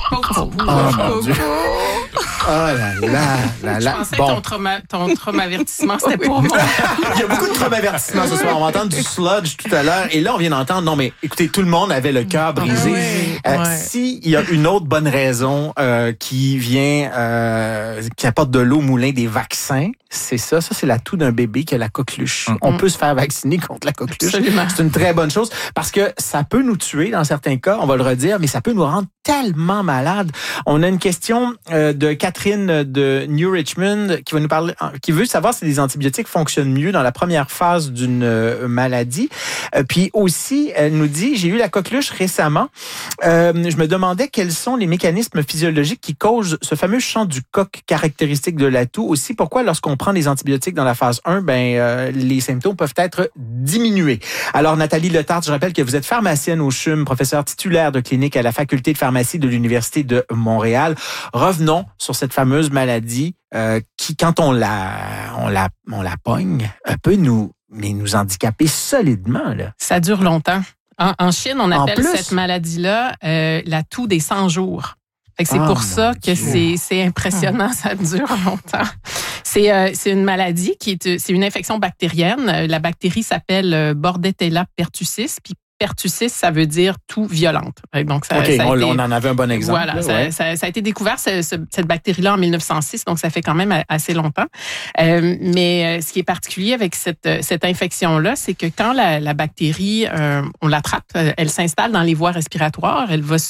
Oh, mon Dieu. Oh là là. Je pensais que ton traumavertissement, c'était pour moi. Il y a beaucoup de traumavertissements ce soir. On va entendre du sludge tout à l'heure. Et là, on vient d'entendre, non, mais écoutez, tout le monde avait le cœur brisé. S'il y a une autre bonne raison qui apporte de l'eau au moulin des vaccins, c'est ça. Ça, c'est l'atout d'un bébé qui a la coqueluche. On peut se faire vacciner contre la coqueluche. Absolument. C'est une très bonne chose parce que ça peut nous tuer dans certains cas, on va le redire, mais ça peut nous rendre tellement malades. On a une question de Catherine de New Richmond qui va nous parler, qui veut savoir si les antibiotiques fonctionnent mieux dans la première phase d'une maladie. Puis aussi, elle nous dit, j'ai eu la coqueluche récemment. Je me demandais quels sont les mécanismes physiologiques qui causent ce fameux chant du coq caractéristique de la toux. Aussi, pourquoi lorsqu'on prend des antibiotiques dans la phase 1, les symptômes peuvent être diminués. Alors, Nathalie Letarte, je rappelle que vous êtes pharmacienne au CHUM, professeure titulaire de clinique à la faculté de pharmacie de l'Université de Montréal. Revenons sur cette fameuse maladie qui, quand on la pogne, peut nous handicaper solidement. Là. Ça dure longtemps. En Chine, on appelle cette maladie-là la toux des 100 jours. C'est pour ça que c'est impressionnant, ça dure longtemps. C'est une maladie c'est une infection bactérienne. La bactérie s'appelle Bordetella pertussis, puis pertussis, ça veut dire toux violente. Donc, on en avait un bon exemple. Voilà, ça a été découvert, cette bactérie-là, en 1906, donc ça fait quand même assez longtemps. Mais ce qui est particulier avec cette infection-là, c'est que quand la bactérie, on l'attrape, elle s'installe dans les voies respiratoires, elle va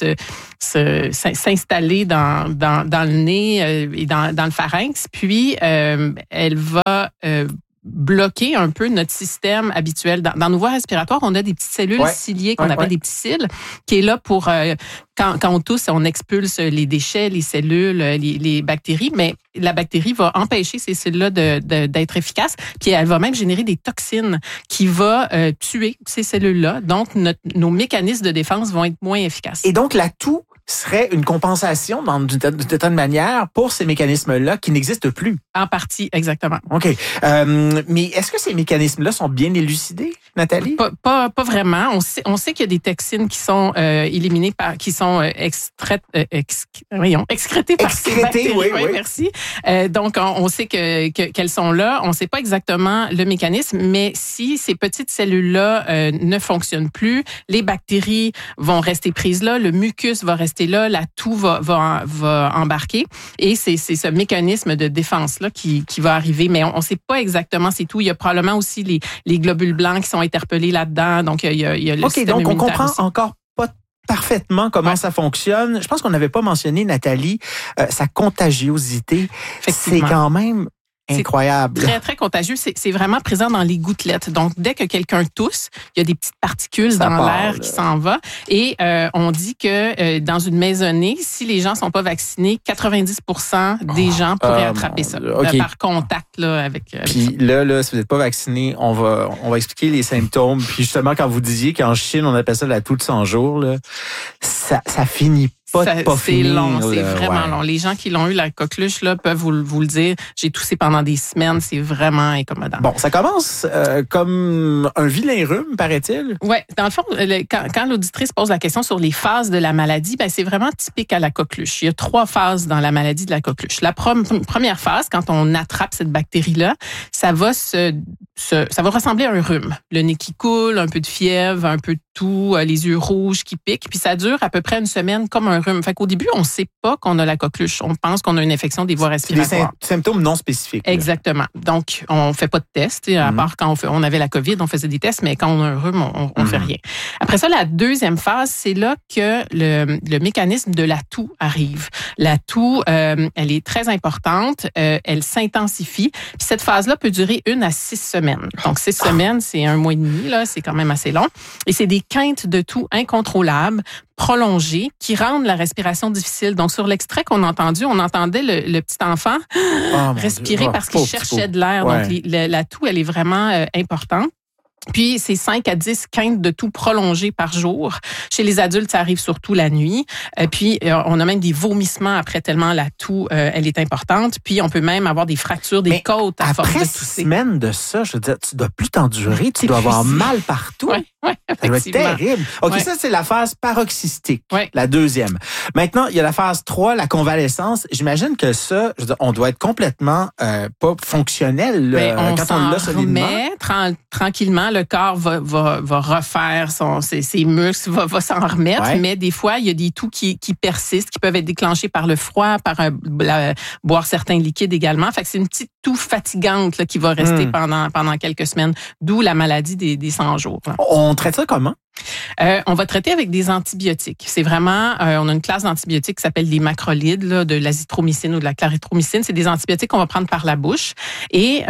s'installer dans le nez et dans le pharynx, puis elle va bloquer un peu notre système habituel. Dans nos voies respiratoires, on a des petites cellules ciliées qu'on appelle des petits cils, qui est là pour, quand on tousse, on expulse les déchets, les cellules, les bactéries, mais la bactérie va empêcher ces cellules-là d'être efficaces, puis elle va même générer des toxines qui vont tuer ces cellules-là. Donc, nos mécanismes de défense vont être moins efficaces. Et donc, la toux serait une compensation d'une certaine manière pour ces mécanismes-là qui n'existent plus. En partie, exactement. OK. Mais est-ce que ces mécanismes-là sont bien élucidés, Nathalie? Pas vraiment. On sait qu'il y a des toxines qui sont éliminées qui sont excrétées par ces bactéries. Oui, merci. Donc, on sait qu'elles sont là. On ne sait pas exactement le mécanisme, mais si ces petites cellules-là ne fonctionnent plus, les bactéries vont rester prises là, le mucus va rester là, la toux va embarquer, et c'est ce mécanisme de défense-là qui va arriver. Mais on ne sait pas exactement c'est tout. Il y a probablement aussi les globules blancs qui sont interpellés là-dedans. Donc, il y a le système donc on comprend aussi. encore pas parfaitement comment ça fonctionne. Je pense qu'on n'avait pas mentionné, Nathalie, sa contagiosité. C'est quand même incroyable. C'est très, très contagieux. C'est vraiment présent dans les gouttelettes. Donc, dès que quelqu'un tousse, il y a des petites particules dans l'air qui s'en vont. Et on dit que dans une maisonnée, si les gens sont pas vaccinés, 90% des gens pourraient attraper ça par contact là, avec puis là, si vous n'êtes pas vacciné, on va expliquer les symptômes. Puis justement, quand vous disiez qu'en Chine, on appelle ça la toux de 100 jours, là, ça finit pas c'est finir, long, c'est vraiment long. Les gens qui l'ont eu, la coqueluche, là, peuvent vous le dire. J'ai toussé pendant des semaines, c'est vraiment incommodant. Bon, ça commence comme un vilain rhume, paraît-il. Oui, dans le fond, quand l'auditrice pose la question sur les phases de la maladie, c'est vraiment typique à la coqueluche. Il y a 3 phases dans la maladie de la coqueluche. La première phase, quand on attrape cette bactérie-là, ça va ressembler à un rhume. Le nez qui coule, un peu de fièvre, un peu de toux, les yeux rouges qui piquent, puis ça dure à peu près une semaine comme un rhume. Fait qu'au début, on ne sait pas qu'on a la coqueluche. On pense qu'on a une infection des voies respiratoires. Des symptômes non spécifiques. Là. Exactement. Donc, on ne fait pas de tests. À part quand on avait la COVID, on faisait des tests, mais quand on a un rhume, on ne fait rien. Après ça, la deuxième phase, c'est là que le mécanisme de la toux arrive. La toux, elle est très importante. Elle s'intensifie. Puis cette phase-là peut durer 1 à 6 semaines. Donc, 6 semaines, c'est 1 mois et demi. Là, c'est quand même assez long. Et c'est des quintes de toux incontrôlables, prolongées, qui rendent la respiration difficile. Donc, sur l'extrait qu'on a entendu, on entendait le petit enfant respirer parce qu'il cherchait de l'air. Donc, la toux, elle est vraiment importante. Puis, c'est 5 à 10 quintes de toux prolongées par jour. Chez les adultes, ça arrive surtout la nuit. Puis, on a même des vomissements après tellement la toux, elle est importante. Puis, on peut même avoir des fractures des côtes à force de tousser. Après 6 semaines de ça, je veux dire, tu dois plus t'endurer, tu dois avoir mal partout. Ouais. Oui, effectivement. Ça doit être terrible. OK, ouais. Ça, c'est la phase paroxystique, ouais. la deuxième. Maintenant, il y a la phase 3, la convalescence. J'imagine que ça, je veux dire, on doit être complètement pas fonctionnel quand on l'a solidement. Mais tranquillement, le corps va refaire ses muscles, va s'en remettre. Ouais. Mais des fois, il y a des toux qui persistent, qui peuvent être déclenchés par le froid, par boire certains liquides également. Fait que c'est une petite toux fatigante là, qui va rester pendant quelques semaines, d'où la maladie des 100 jours. Là. On traite ça comment? On va traiter avec des antibiotiques. C'est vraiment, on a une classe d'antibiotiques qui s'appelle les macrolides, là, de l'azithromycine ou de la clarithromycine. C'est des antibiotiques qu'on va prendre par la bouche. Et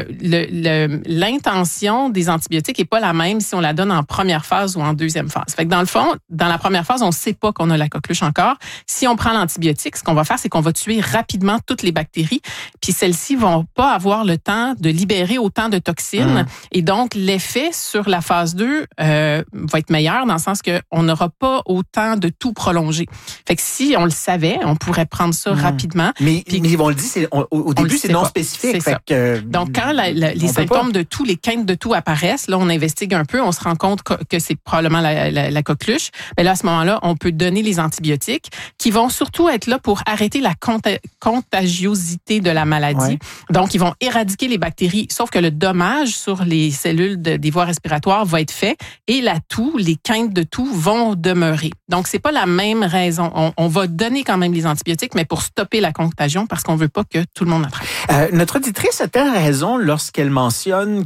l'intention des antibiotiques est pas la même si on la donne en première phase ou en deuxième phase. Fait que dans le fond, dans la première phase, on sait pas qu'on a la coqueluche encore. Si on prend l'antibiotique, ce qu'on va faire, c'est qu'on va tuer rapidement toutes les bactéries. Puis celles-ci vont pas avoir le temps de libérer autant de toxines. Et donc, l'effet sur la phase 2 va être meilleur dans le sens qu'on n'aura pas autant de tout prolongé. Fait que si on le savait, on pourrait prendre ça rapidement. Mais on le dit, au début, c'est non spécifique. C'est ça. Donc, quand les symptômes de tout, les quintes de tout apparaissent, là, on investigue un peu, on se rend compte que c'est probablement la coqueluche. Mais là, à ce moment-là, on peut donner les antibiotiques qui vont surtout être là pour arrêter la contagiosité de la maladie. Ouais. Donc, ils vont éradiquer les bactéries, sauf que le dommage sur les cellules des voies respiratoires va être fait et la toux, les quintes de toux vont demeurer. Donc, c'est pas la même raison. On va donner quand même les antibiotiques, mais pour stopper la contagion parce qu'on veut pas que tout le monde attrape. Notre auditrice a-t-elle raison lorsqu'elle mentionne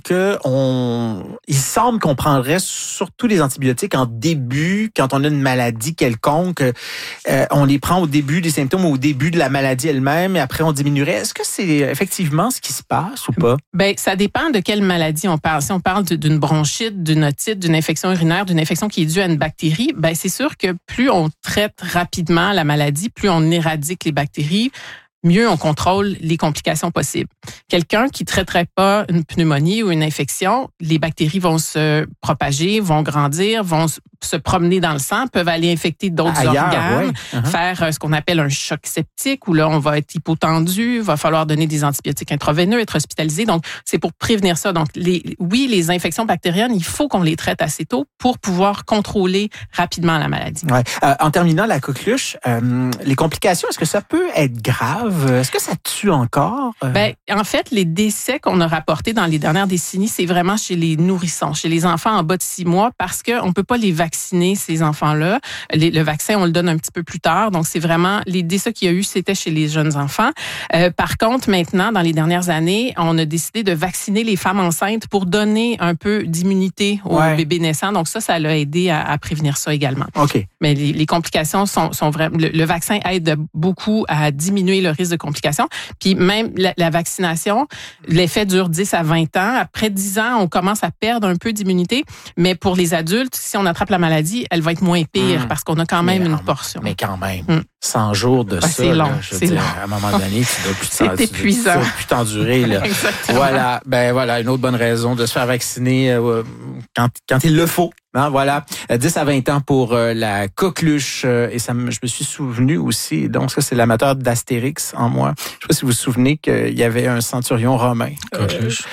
il semble qu'on prendrait surtout les antibiotiques en début, quand on a une maladie quelconque, on les prend au début des symptômes, au début de la maladie elle-même, et après on diminuerait. Est-ce que c'est effectivement ce qui se passe ou pas? Ben, ça dépend de quelle maladie on parle. Si on parle d'une bronchite, d'une otite, d'une infection urinaire, d'une infection qui est due à une bactérie, ben c'est sûr que plus on traite rapidement la maladie, plus on éradique les bactéries, mieux on contrôle les complications possibles. Quelqu'un qui traiterait pas une pneumonie ou une infection, les bactéries vont se propager, vont grandir, vont se promener dans le sang, peuvent aller infecter d'autres organes, faire ce qu'on appelle un choc septique, où là, on va être hypotendu, va falloir donner des antibiotiques intraveineux, être hospitalisé. Donc, c'est pour prévenir ça. Donc, les infections bactériennes, il faut qu'on les traite assez tôt pour pouvoir contrôler rapidement la maladie. Ouais. En terminant, la coqueluche, les complications, est-ce que ça peut être grave? Est-ce que ça tue encore? Ben, en fait, les décès qu'on a rapportés dans les dernières décennies, c'est vraiment chez les nourrissons, chez les enfants en bas de 6 mois, parce qu'on peut pas les vacciner, ces enfants-là. Le vaccin, on le donne un petit peu plus tard. Donc, c'est vraiment les décès qu'il y a eu, c'était chez les jeunes enfants. Par contre, maintenant, dans les dernières années, on a décidé de vacciner les femmes enceintes pour donner un peu d'immunité aux bébés naissants. Donc, ça l'a aidé à prévenir ça également. OK. Mais les complications sont vraiment... Le vaccin aide beaucoup à diminuer le risque de complications. Puis même la vaccination, l'effet dure 10 à 20 ans. Après 10 ans, on commence à perdre un peu d'immunité. Mais pour les adultes, si on attrape la maladie, elle va être moins pire parce qu'on a quand même une portion. Mais quand même, 100 jours de ça, c'est long. Là, je veux dire, à un moment donné, tu dois plus c'est épuisant. Tu dois plus t'endurer. Là. Exactement. Voilà, une autre bonne raison de se faire vacciner quand il le faut. Hein, voilà, 10 à 20 ans pour la coqueluche. Et je me suis souvenu aussi, donc ça c'est l'amateur d'Astérix en moi. Je ne sais pas si vous vous souvenez qu'il y avait un centurion romain. Coqueluche.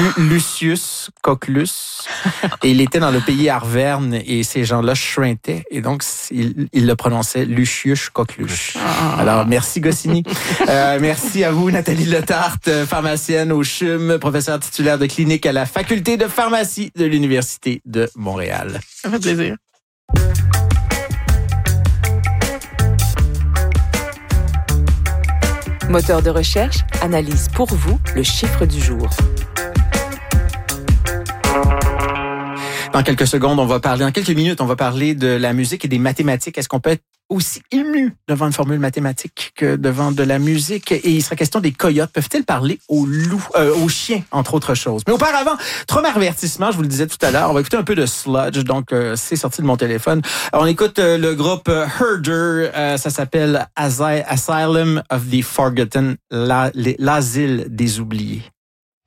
Lucius Coquelus. Et il était dans le pays Arverne et ces gens-là chuintaient. Et donc, il le prononçait Lucius Coqueluche. Alors, merci Goscinny. Merci à vous, Nathalie Letarte, pharmacienne au CHUM, professeure titulaire de clinique à la Faculté de pharmacie de l'Université de Montréal. Ça fait plaisir. Moteur de recherche analyse pour vous le chiffre du jour. Dans quelques secondes, dans quelques minutes, on va parler de la musique et des mathématiques. Est-ce qu'on peut être aussi ému devant une formule mathématique que devant de la musique? Et il sera question des coyotes. Peuvent-ils parler aux loups, aux chiens, entre autres choses? Mais auparavant, premier avertissement, je vous le disais tout à l'heure, on va écouter un peu de sludge. Donc, c'est sorti de mon téléphone. Alors, on écoute le groupe Herder. Ça s'appelle Asylum of the Forgotten, l'asile des oubliés.